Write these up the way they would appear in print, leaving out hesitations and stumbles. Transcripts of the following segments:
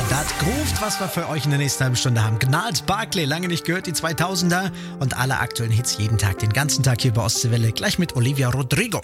Das Groove, was wir für euch in der nächsten halben Stunde haben. Gnad Barclay, lange nicht gehört, die 2000er und alle aktuellen Hits jeden Tag, den ganzen Tag hier bei Ostseewelle, gleich mit Olivia Rodrigo.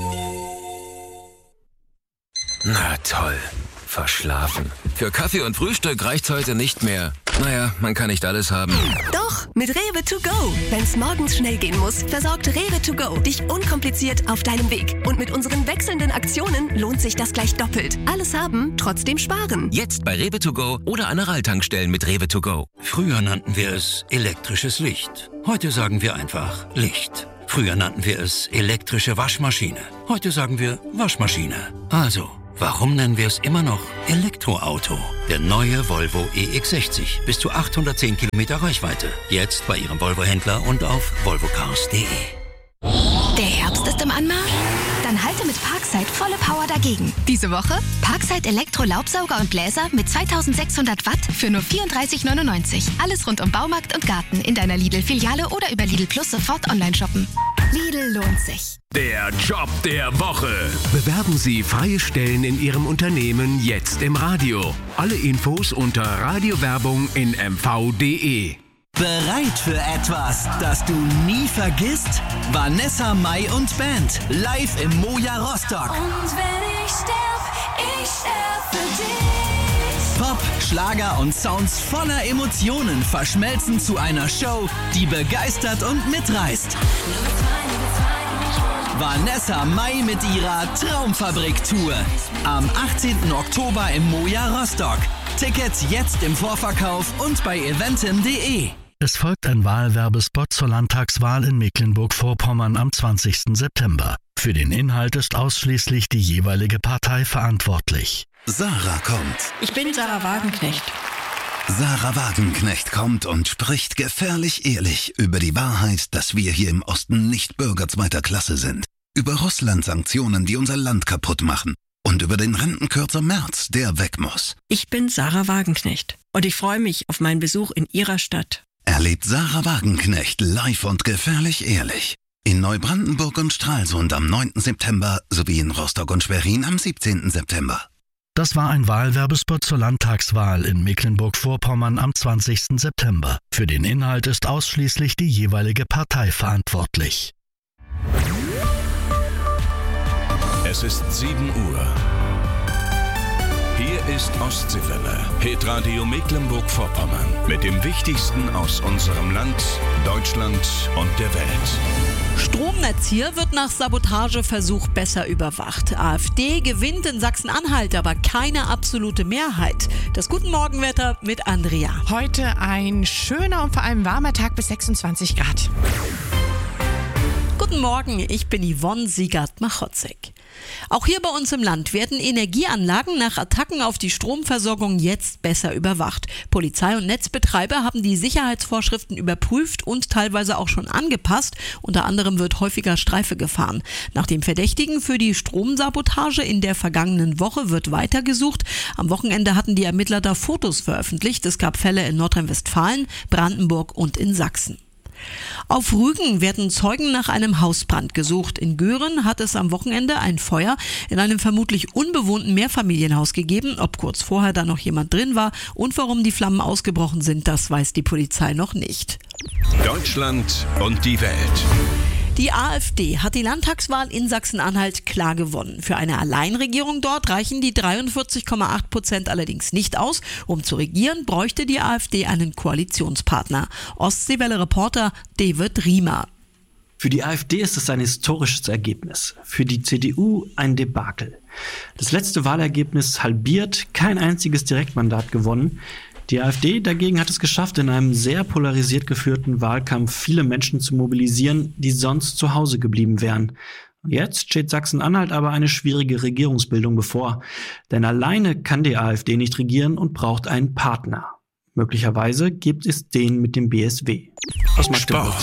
Na toll, verschlafen. Für Kaffee und Frühstück reicht's heute nicht mehr. Naja, man kann nicht alles haben. Doch, mit Rewe to go. Wenn's morgens schnell gehen muss, versorgt Rewe to go dich unkompliziert auf deinem Weg. Und mit unseren wechselnden Aktionen lohnt sich das gleich doppelt. Alles haben, trotzdem sparen. Jetzt bei Rewe to go oder an Ralltankstellen mit Rewe to go. Früher nannten wir es elektrisches Licht. Heute sagen wir einfach Licht. Früher nannten wir es elektrische Waschmaschine. Heute sagen wir Waschmaschine. Also, warum nennen wir es immer noch Elektroauto? Der neue Volvo EX60. Bis zu 810 Kilometer Reichweite. Jetzt bei Ihrem Volvo-Händler und auf volvocars.de. Der Herbst ist im Anmarsch? Dann halte mit Parkside volle Power dagegen. Diese Woche Parkside Elektro-Laubsauger und Bläser mit 2600 Watt für nur 34,99. Alles rund um Baumarkt und Garten in deiner Lidl-Filiale oder über Lidl Plus sofort online shoppen. Lidl lohnt sich. Der Job der Woche. Bewerben Sie freie Stellen in Ihrem Unternehmen jetzt im Radio. Alle Infos unter Radiowerbung in mv.de. Bereit für etwas, das du nie vergisst? Vanessa Mai und Band, live im Moja Rostock. Und wenn ich sterb für dich. Pop, Schlager und Sounds voller Emotionen verschmelzen zu einer Show, die begeistert und mitreißt. Vanessa Mai mit ihrer Traumfabrik-Tour. Am 18. Oktober im Moja Rostock. Tickets jetzt im Vorverkauf und bei eventim.de. Es folgt ein Wahlwerbespot zur Landtagswahl in Mecklenburg-Vorpommern am 20. September. Für den Inhalt ist ausschließlich die jeweilige Partei verantwortlich. Sarah kommt. Ich bin Sarah Wagenknecht. Sarah Wagenknecht kommt und spricht gefährlich ehrlich über die Wahrheit, dass wir hier im Osten nicht Bürger zweiter Klasse sind. Über Russland-Sanktionen, die unser Land kaputt machen. Und über den Rentenkürzer Merz, der weg muss. Ich bin Sarah Wagenknecht und ich freue mich auf meinen Besuch in Ihrer Stadt. Erlebt Sarah Wagenknecht live und gefährlich ehrlich. In Neubrandenburg und Stralsund am 9. September sowie in Rostock und Schwerin am 17. September. Das war ein Wahlwerbespot zur Landtagswahl in Mecklenburg-Vorpommern am 20. September. Für den Inhalt ist ausschließlich die jeweilige Partei verantwortlich. Es ist 7 Uhr. Hier ist Ostseewelle, Hitradio Mecklenburg-Vorpommern. Mit dem Wichtigsten aus unserem Land, Deutschland und der Welt. Stromnetz hier wird nach Sabotageversuch besser überwacht. AfD gewinnt in Sachsen-Anhalt, aber keine absolute Mehrheit. Das Guten Morgenwetter mit Andrea. Heute ein schöner und vor allem warmer Tag bis 26 Grad. Guten Morgen, ich bin Yvonne Siegert-Machotzek. Auch hier bei uns im Land werden Energieanlagen nach Attacken auf die Stromversorgung jetzt besser überwacht. Polizei und Netzbetreiber haben die Sicherheitsvorschriften überprüft und teilweise auch schon angepasst. Unter anderem wird häufiger Streife gefahren. Nach dem Verdächtigen für die Stromsabotage in der vergangenen Woche wird weitergesucht. Am Wochenende hatten die Ermittler da Fotos veröffentlicht. Es gab Fälle in Nordrhein-Westfalen, Brandenburg und in Sachsen. Auf Rügen werden Zeugen nach einem Hausbrand gesucht. In Göhren hat es am Wochenende ein Feuer in einem vermutlich unbewohnten Mehrfamilienhaus gegeben. Ob kurz vorher da noch jemand drin war und warum die Flammen ausgebrochen sind, das weiß die Polizei noch nicht. Deutschland und die Welt. Die AfD hat die Landtagswahl in Sachsen-Anhalt klar gewonnen. Für eine Alleinregierung dort reichen die 43,8% allerdings nicht aus. Um zu regieren, bräuchte die AfD einen Koalitionspartner. Ostseewelle-Reporter David Riemer. Für die AfD ist es ein historisches Ergebnis. Für die CDU ein Debakel. Das letzte Wahlergebnis halbiert, kein einziges Direktmandat gewonnen. Die AfD dagegen hat es geschafft, in einem sehr polarisiert geführten Wahlkampf viele Menschen zu mobilisieren, die sonst zu Hause geblieben wären. Jetzt steht Sachsen-Anhalt aber eine schwierige Regierungsbildung bevor. Denn alleine kann die AfD nicht regieren und braucht einen Partner. Möglicherweise gibt es den mit dem BSW. Aus Magdeburg.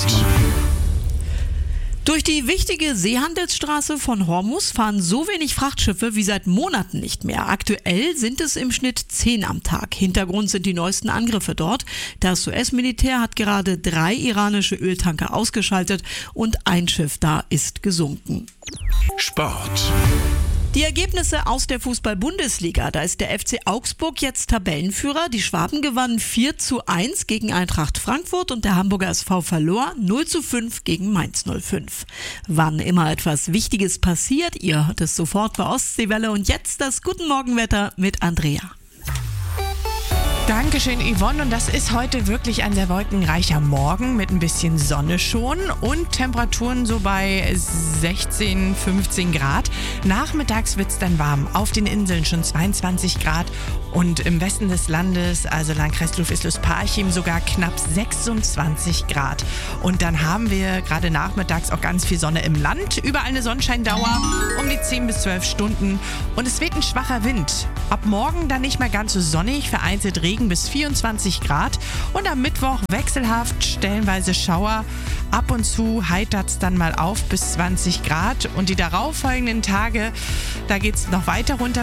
Durch die wichtige Seehandelsstraße von Hormuz fahren so wenig Frachtschiffe wie seit Monaten nicht mehr. Aktuell sind es im Schnitt 10 am Tag. Hintergrund sind die neuesten Angriffe dort. Das US-Militär hat gerade 3 iranische Öltanker ausgeschaltet und ein Schiff da ist gesunken. Sport. Die Ergebnisse aus der Fußball-Bundesliga. Da ist der FC Augsburg jetzt Tabellenführer. Die Schwaben gewannen 4:1 gegen Eintracht Frankfurt und der Hamburger SV verlor 0:5 gegen Mainz 05. Wann immer etwas Wichtiges passiert, ihr hört es sofort bei Ostseewelle. Und jetzt das Guten Morgenwetter mit Andrea. Dankeschön, Yvonne. Und das ist heute wirklich ein sehr wolkenreicher Morgen mit ein bisschen Sonne schon und Temperaturen so bei 16, 15 Grad. Nachmittags wird es dann warm. Auf den Inseln schon 22 Grad und im Westen des Landes, also Landkreis Ludwigslust-Parchim, sogar knapp 26 Grad. Und dann haben wir gerade nachmittags auch ganz viel Sonne im Land. Überall eine Sonnenscheindauer um die 10 bis 12 Stunden. Und es weht ein schwacher Wind. Ab morgen dann nicht mehr ganz so sonnig, vereinzelt Regen bis 24 Grad. Und am Mittwoch wechselhaft, stellenweise Schauer. Ab und zu heitert es dann mal auf bis 20 Grad. Und die darauffolgenden Tage, da geht es noch weiter runter